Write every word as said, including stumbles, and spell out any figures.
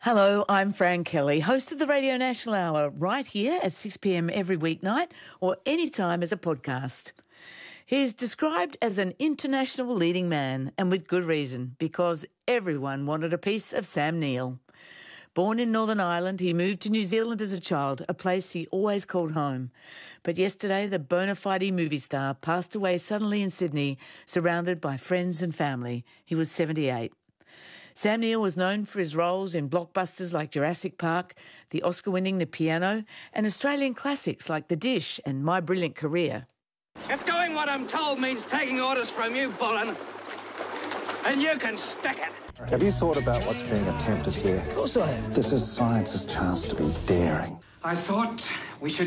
Hello, I'm Fran Kelly, host of the Radio National Hour, right here at six p m every weeknight or anytime as a podcast. He's described as an international leading man, and with good reason, because everyone wanted a piece of Sam Neill. Born in Northern Ireland, he moved to New Zealand as a child, a place he always called home. But yesterday, the bona fide movie star passed away suddenly in Sydney, surrounded by friends and family. He was seventy-eight. Sam Neill was known for his roles in blockbusters like Jurassic Park, the Oscar-winning The Piano, and Australian classics like The Dish and My Brilliant Career. If doing what I'm told means taking orders from you, Bullen, then you can stick it. Have you thought about what's being attempted here? Of course I have. This is science's chance to be daring. I thought we should